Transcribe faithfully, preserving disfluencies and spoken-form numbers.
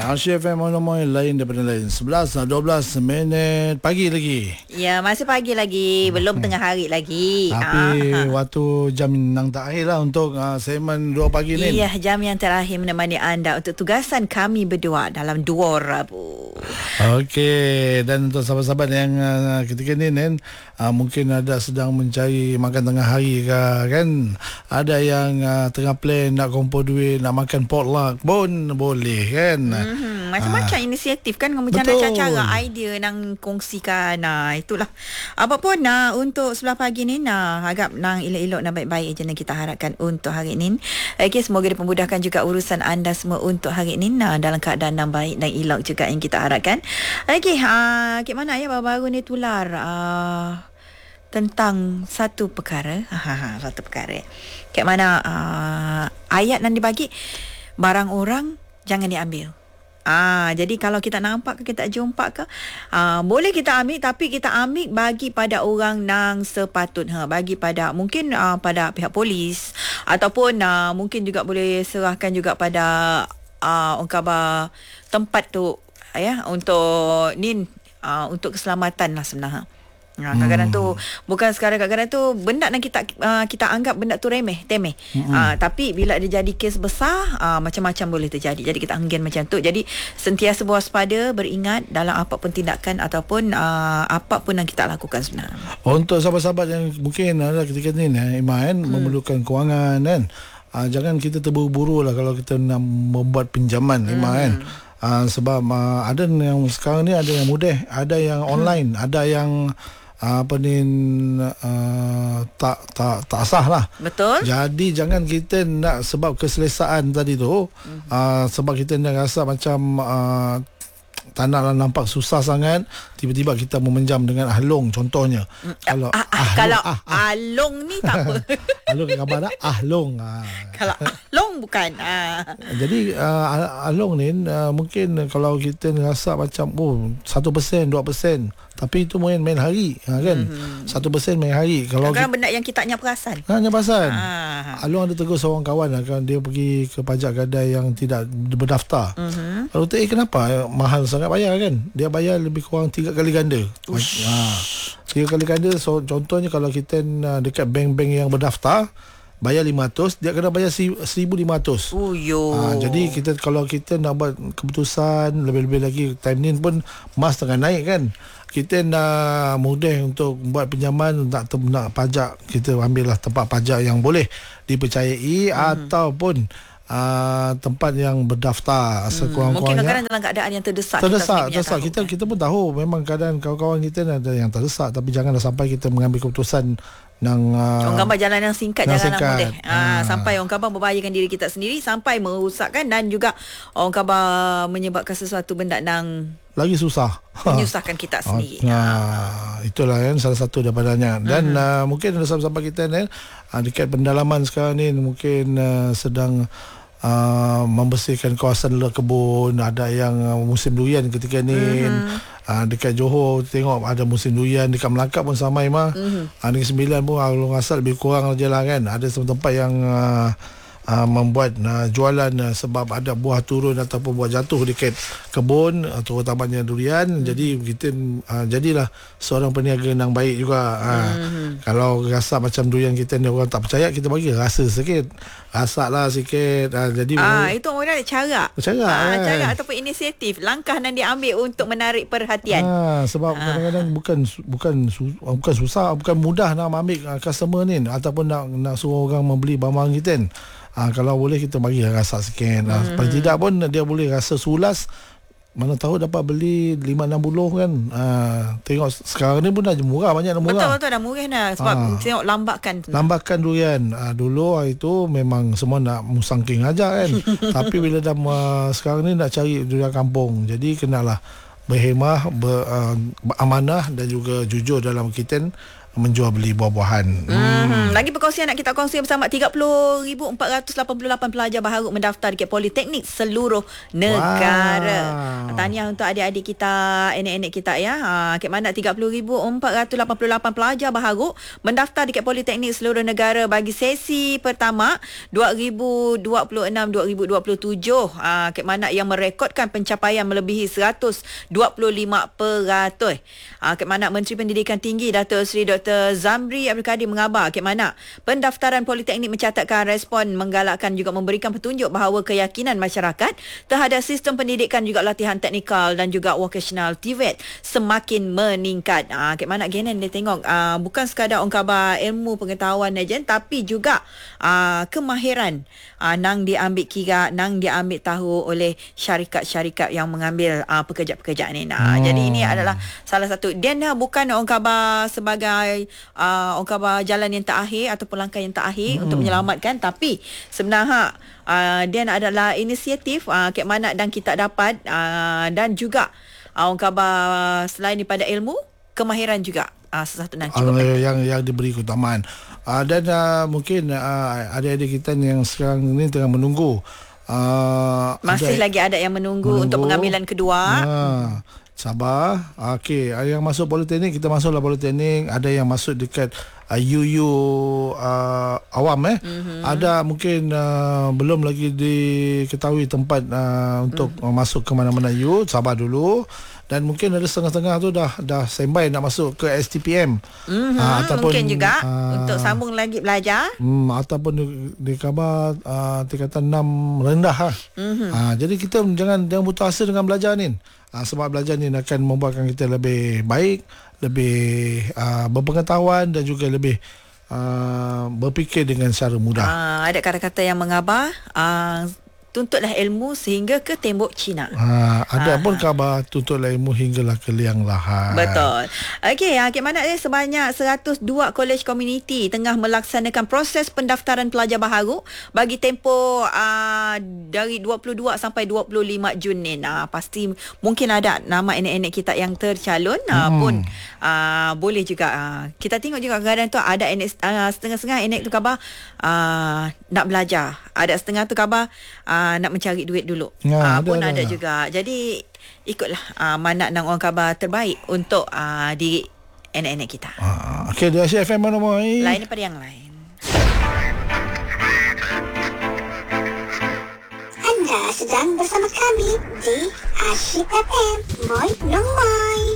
Asia F M mana lain daripada lain. sebelas dua belas minit pagi lagi. Ya, masih pagi lagi, belum tengah hari lagi. Tapi ah. waktu jam yang terakhir lah untuk uh, segmen dua pagi ni. Iya, jam yang terakhir menemani anda untuk tugasan kami berdua dalam Dua Rabu. Okey, dan untuk sahabat-sahabat yang uh, ketika ni kan uh, mungkin ada sedang mencari makan tengah hari ke kan. Ada yang uh, tengah plan nak kumpul duit, nak makan potluck pun boleh kan. Mm-hmm. Macam-macam uh, inisiatif kan, macam cara-cara idea nang kongsikan. Nah, itulah. Apapun nah untuk sebelah pagi ni nah agak nang elok-elok nak baik-baik je nak kita harapkan untuk hari ni. Okey, semoga dipermudahkan juga urusan anda semua untuk hari ni nah dalam keadaan yang baik dan elok juga yang kita harapkan. Okey, uh, ke mana ya baru-baru ni tular uh, tentang satu perkara. Ha satu perkara. Ke mana uh, ayat yang dibagi barang orang jangan diambil. Ah, jadi kalau kita nampak ke, kita jumpa ke, ah, boleh kita ambil, tapi kita ambil bagi pada orang nang sepatut, ha, bagi pada mungkin ah, pada pihak polis ataupun ah, mungkin juga boleh serahkan juga pada ah, orang khabar tempat tu ya untuk ni ah, untuk keselamatan lah sebenarnya. Ha, kadang-kadang tu bukan sekarang, kadang-kadang tu benda yang kita uh, kita anggap benda tu remeh, temeh. Mm-hmm. Uh, tapi bila dia jadi kes besar, uh, macam-macam boleh terjadi. Jadi kita enggan macam tu. Jadi sentiasa berwaspada, beringat dalam apa pun tindakan ataupun uh, apa pun yang kita lakukan sebenarnya. Untuk sahabat-sahabat yang mungkin ada ketika ni eh, Iman hmm. memerlukan kewangan kan. Uh, jangan kita terburu-buru lah kalau kita nak membuat pinjaman hmm. Iman kan. Uh, sebab uh, ada yang sekarang ni ada yang mudah, ada yang online, hmm. ada yang apa ni uh, tak tak tak sah lah. Betul. Jadi jangan kita nak sebab keselesaan tadi tu, mm-hmm. uh, sebab kita nak rasa macam uh, tak nak nampak susah sangat, tiba-tiba kita meminjam dengan ahlong contohnya. Mm. Kalau ah, ah, ahlong, kalau ah, ah. ahlong ni tak apa. Ahlong khabar dah ahlong. Ah. Kalau ahlong bukan. Ah. Jadi uh, ahlong ni uh, mungkin kalau kita rasa macam oh satu persen, dua persen, tapi itu main main hari ha, kan. Satu persen main hari. Kalau kadang benda yang kita hanya perasan. Ha, hanya perasan. Ah. Alung ada tegur seorang kawan lah, kan dia pergi ke pajak gadai yang tidak berdaftar. Uh-huh. Lalu tu eh kenapa mahal sangat bayar kan? Dia bayar lebih kurang tiga kali ganda. Ha. Tiga kali ganda. So, contohnya kalau kita dekat bank-bank yang berdaftar bayar lima ratus, dia kena bayar seribu lima ratus. Oh yo. Ha, jadi kita kalau kita nak buat keputusan lebih-lebih lagi time ni pun mas tengah naik kan. Kita nak mudah untuk buat pinjaman, nak nak pajak, kita ambillah tempat pajak yang boleh dipercayai hmm. ataupun Uh, tempat yang berdaftar hmm. Mungkin kadang-kadang dalam keadaan yang terdesak Terdesak, kita, terdesak. Kita, kita pun tahu memang kadang kawan-kawan kita ada yang terdesak, tapi janganlah sampai kita mengambil keputusan nang uh, orang gambar jalan yang singkat, yang jangan singkat. mudah ha, sampai orang gambar membahayakan diri kita sendiri, sampai merosakkan dan juga orang gambar menyebabkan sesuatu benda nang lagi susah, menyusahkan kita sendiri. Nah, itulah kan salah satu daripadanya. Dan uh-huh. uh, mungkin ada sahabat-sahabat kita ni uh, dekat pendalaman sekarang ni mungkin uh, sedang uh, membersihkan kawasan luar kebun. Ada yang uh, musim durian ketika ni. Uh-huh. Uh, dekat Johor tengok ada musim durian, dekat Melaka pun sama Ima. Uh-huh. Uh, Negeri Sembilan pun Alung Asal lebih kurang je lah kan. Ada tempat yang uh, Uh, membuat uh, jualan uh, sebab ada buah turun ataupun buah jatuh dekat kebun, uh, terutamanya durian. Mm-hmm. Jadi kita uh, jadilah seorang peniaga yang baik juga. Uh, mm-hmm. Kalau rasa macam durian kita ni orang tak percaya, kita bagi rasa sikit, rasalah sikit. Uh, jadi ah, itu orang ada cara. Cara, ah, kan? Cara ataupun inisiatif, langkah yang diambil untuk menarik perhatian. Ah, sebab ah. kadang-kadang bukan bukan bukan susah, bukan mudah nak ambil customer ni ataupun nak nak suruh orang membeli barang kita ni. Ha, kalau boleh kita bagi rasa sikit. Ha, paling hmm. tidak pun dia boleh rasa sulas. Mana tahu dapat beli lima enam puluh kan. Ha, tengok sekarang ni pun dah murah, banyak dah murah. Betul-betul dah murah dah. Sebab ha. tengok lambakan. Lambakan durian. Ha, dulu itu memang semua nak musangking aja kan. Tapi bila dah uh, sekarang ni nak cari durian kampung. Jadi kenalah berhemah, ber, uh, beramanah dan juga jujur dalam kita menjual beli buah-buahan. Hmm. Lagi perkongsian nak kita kongsi bersama tiga puluh ribu empat ratus lapan puluh lapan pelajar baharu mendaftar dekat politeknik seluruh negara. Wow. Tahniah untuk adik-adik kita, enek-enek kita ya. Ha, kat mana tiga puluh ribu empat ratus lapan puluh lapan pelajar baharu mendaftar dekat politeknik seluruh negara bagi sesi pertama dua ribu dua puluh enam dua ribu dua puluh tujuh. Ha, kat mana yang merekodkan pencapaian melebihi seratus dua puluh lima peratus. Ha, kat mana Menteri Pendidikan Tinggi Datuk Seri Doktor Zamri Abdul Kadir mengabar kat mana pendaftaran politeknik mencatatkan respon menggalakkan juga memberikan petunjuk bahawa keyakinan masyarakat terhadap sistem pendidikan juga latihan teknikal dan juga vocational T V E T semakin meningkat. Ah, kat mana Genan dia tengok ah, bukan sekadar orang khabar ilmu pengetahuan aja tapi juga ah, kemahiran ah, nang diambil kira nang diambil tahu oleh syarikat-syarikat yang mengambil ah, pekerja-pekerja ni. Nah, hmm. jadi ini adalah salah satu dia bukan orang khabar sebagai Uh, orang khabar jalan yang terakhir ataupun langkah yang terakhir hmm. untuk menyelamatkan, tapi sebenarnya uh, dia adalah inisiatif uh, kat mana dan kita dapat uh, dan juga uh, orang khabar selain daripada ilmu, kemahiran juga uh, sesuatu yang cukup uh, yang yang diberi keutamaan uh, dan uh, mungkin uh, adik-adik kita yang sekarang ni tengah menunggu uh, masih ada, lagi ada yang menunggu, menunggu untuk pengambilan kedua. uh, Sabar. Okey, yang masuk politeknik kita masuklah politeknik, ada yang masuk dekat uh, U U uh, awam eh. Mm-hmm. Ada mungkin uh, belum lagi diketahui tempat uh, untuk mm. masuk ke mana-mana U, sabar dulu. Dan mungkin ada setengah-setengah tu dah dah standby nak masuk ke S T P M. Mm-hmm. Uh, ataupun mungkin juga uh, untuk sambung lagi belajar. Hmm, ataupun di, di khabar uh, tingkatan enam rendah lah. Mm-hmm. Uh, jadi kita jangan jangan putus asa dengan belajar ni. Uh, sebab belajar ni akan membuatkan kita lebih baik, lebih uh, berpengetahuan dan juga lebih uh, berfikir dengan secara mudah. Uh, ada kata-kata yang mengabar, uh, tuntutlah ilmu sehingga ke tembok Cina. Ha, ada ha, pun khabar tuntutlah ilmu hinggalah ke liang lahat. Betul. Okey, ya, mana eh sebanyak seratus dua kolej komuniti tengah melaksanakan proses pendaftaran pelajar baharu bagi tempoh uh, dari dua puluh dua sampai dua puluh lima Jun ni. Nah, pasti mungkin ada nama enek-enek kita yang tercalon hmm. uh, pun uh, boleh juga uh, kita tengok juga kadang tu ada enek uh, setengah-setengah enek tu khabar uh, nak belajar. Ada setengah tu khabar uh, nak mencari duit dulu. Ya, uh, pun ada, ada juga. Jadi ikutlah uh, mana nang orang khabar terbaik untuk uh, diri anak-anak kita. Ah, okey, di Asia F M mana mai? Lain daripada yang lain. Anda sedang bersama kami di Asia F M. Moi, no moi.